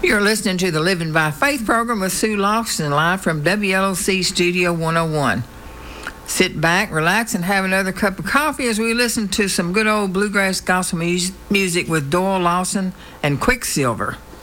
You're listening to the Living by Faith program with Sue Lawson, live from WLOC Studio 101. Sit back, relax, and have another cup of coffee as we listen to some good old bluegrass gospel music with Doyle Lawson and Quicksilver.